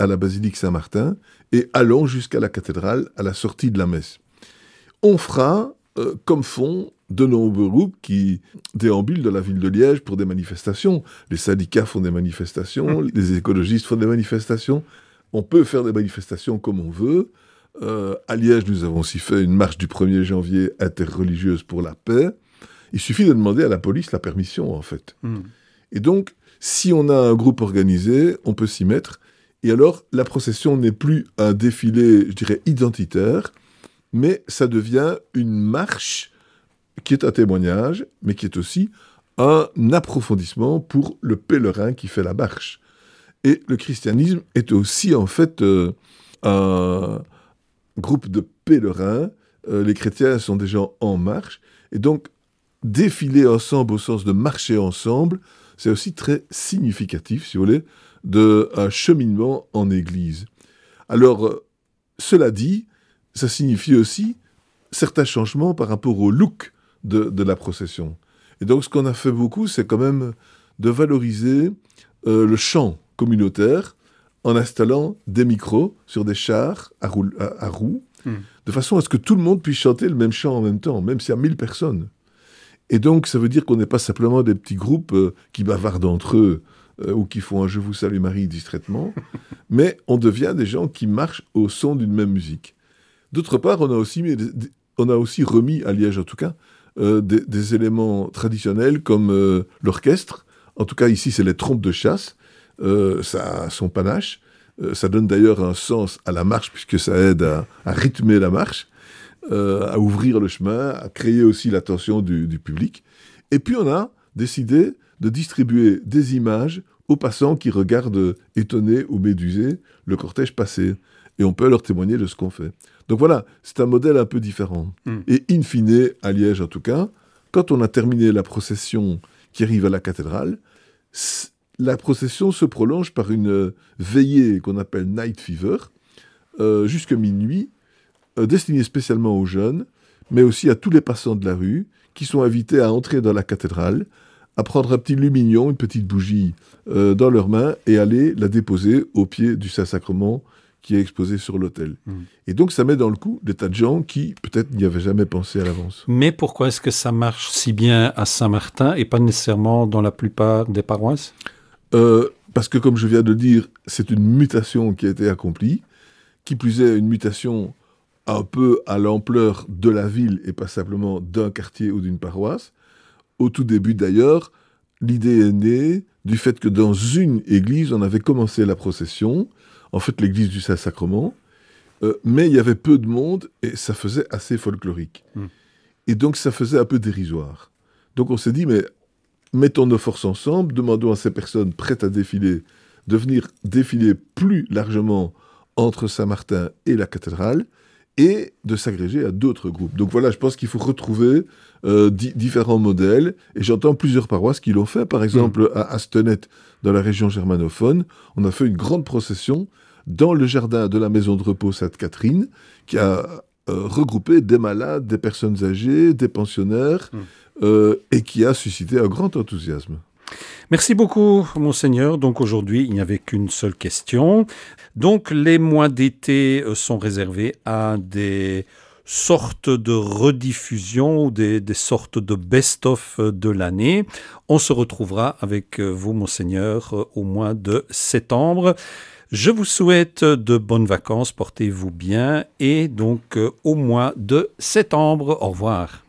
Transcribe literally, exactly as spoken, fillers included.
à la basilique Saint-Martin et allons jusqu'à la cathédrale à la sortie de la messe. On fera, euh, comme font de nombreux groupes qui déambulent dans la ville de Liège pour des manifestations. Les syndicats font des manifestations, les écologistes font des manifestations. On peut faire des manifestations comme on veut. Euh, à Liège, nous avons aussi fait une marche du premier janvier interreligieuse pour la paix. Il suffit de demander à la police la permission, en fait. Mm. Et donc, si on a un groupe organisé, on peut s'y mettre. Et alors, la procession n'est plus un défilé, je dirais, identitaire, mais ça devient une marche qui est un témoignage, mais qui est aussi un approfondissement pour le pèlerin qui fait la marche. Et le christianisme est aussi, en fait, euh, un groupe de pèlerins. Euh, les chrétiens sont des gens en marche. Et donc, défiler ensemble au sens de marcher ensemble, c'est aussi très significatif, si vous voulez, d'un cheminement en Église. Alors, euh, cela dit, ça signifie aussi certains changements par rapport au look de, de la procession. Et donc, ce qu'on a fait beaucoup, c'est quand même de valoriser euh, le chant communautaire en installant des micros sur des chars à, roule, à, à roues, mmh. de façon à ce que tout le monde puisse chanter le même chant en même temps, même s'il y a mille personnes. Et donc, ça veut dire qu'on n'est pas simplement des petits groupes euh, qui bavardent entre eux euh, ou qui font un « Je vous salue Marie » distraitement, mais on devient des gens qui marchent au son d'une même musique. D'autre part, on a aussi, mis des, des, on a aussi remis, à Liège en tout cas, euh, des, des éléments traditionnels comme euh, l'orchestre. En tout cas, ici, c'est les trompes de chasse. Euh, ça a son panache. Euh, ça donne d'ailleurs un sens à la marche, puisque ça aide à, à rythmer la marche, euh, à ouvrir le chemin, à créer aussi l'attention du, du public. Et puis, on a décidé de distribuer des images aux passants qui regardent étonnés ou médusés le cortège passer. Et on peut leur témoigner de ce qu'on fait. Donc voilà, c'est un modèle un peu différent. Mm. Et in fine, à Liège en tout cas, quand on a terminé la procession qui arrive à la cathédrale, la procession se prolonge par une veillée qu'on appelle Night Fever, euh, jusqu'à minuit, euh, destinée spécialement aux jeunes, mais aussi à tous les passants de la rue, qui sont invités à entrer dans la cathédrale, à prendre un petit lumignon, une petite bougie euh, dans leurs mains, et aller la déposer au pied du Saint-Sacrement, qui est exposé sur l'autel. Mmh. Et donc, ça met dans le coup des tas de gens qui, peut-être, n'y avaient jamais pensé à l'avance. Mais pourquoi est-ce que ça marche si bien à Saint-Martin et pas nécessairement dans la plupart des paroisses ? euh, Parce que, comme je viens de le dire, c'est une mutation qui a été accomplie, qui plus est une mutation un peu à l'ampleur de la ville et pas simplement d'un quartier ou d'une paroisse. Au tout début, d'ailleurs, l'idée est née du fait que dans une église, on avait commencé la procession, en fait l'église du Saint-Sacrement, euh, mais il y avait peu de monde et ça faisait assez folklorique. Mmh. Et donc ça faisait un peu dérisoire. Donc on s'est dit, mais mettons nos forces ensemble, demandons à ces personnes prêtes à défiler de venir défiler plus largement entre Saint-Martin et la cathédrale et de s'agréger à d'autres groupes. Donc voilà, je pense qu'il faut retrouver euh, di- différents modèles et j'entends plusieurs paroisses qui l'ont fait. Par exemple, mmh. à Astenet, dans la région germanophone, on a fait une grande procession dans le jardin de la maison de repos Sainte-Catherine, qui a euh, regroupé des malades, des personnes âgées, des pensionnaires, mmh. euh, et qui a suscité un grand enthousiasme. Merci beaucoup, Monseigneur. Donc aujourd'hui, il n'y avait qu'une seule question. Donc les mois d'été sont réservés à des sortes de rediffusions, des, des sortes de best-of de l'année. On se retrouvera avec vous, Monseigneur, au mois de septembre. Je vous souhaite de bonnes vacances, portez-vous bien et donc euh, au mois de septembre. Au revoir.